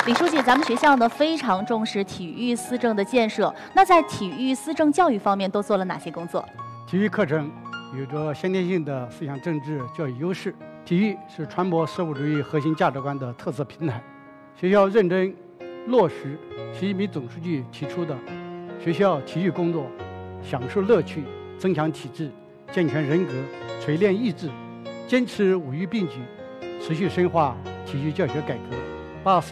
李书记，咱们学校呢非常重视体育思政的建设。那在体育思政教育方面都做了哪些工作？ 体育课程有着先天性的思想政治教育优势，体育是传播社会主义核心价值观的特色平台。学校认真落实习近平总书记提出的学校体育工作，享受乐趣，增强体质，健全人格，锤炼意志，坚持五育并举，持续深化体育教学改革，把